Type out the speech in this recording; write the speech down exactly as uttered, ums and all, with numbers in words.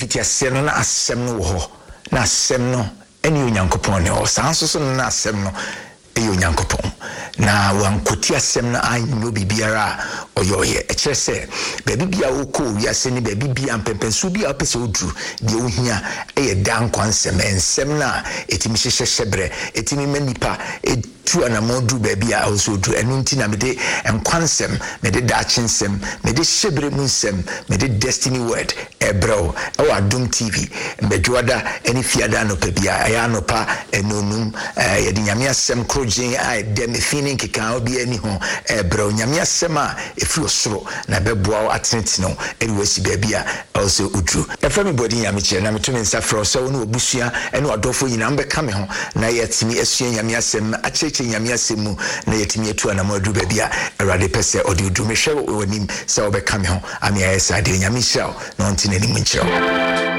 mfiti asem no na asem no wo ho na asem no eni onyankopon ne o san so so na asem no eyo onyankopon na wankoti asem no anyo bibiara oyoye e kire se bebi bia wo ko wi ase ni bebi bia mpempensu bia opese odru de wo hia e dan kwansem ensem na etimi hyehyebre etimi manipa tu anamodu bebi a also do enu nti na mede enkwansem mede dachensem mede hyebre munsem mede destiny word ebro e wa Adom T V mbedwada eni fiada no pa bia aya no pa enonum ye de nyame asem krojin a de me feeling keka obi ani ho ebro nyame asem a efi osoro na beboa atentino eri wasi bebi a also udru e fa me body nyame kire na metumi nsa fro so no obusua ene odofo nyina mbeka me ho na yetimi asua nyame asem a nyame asemu na yetimi etu anamadu bebia erade pese odi udumehwe wonim se obeka me ho ami ayesa de nyame hira no ntine ni munchiro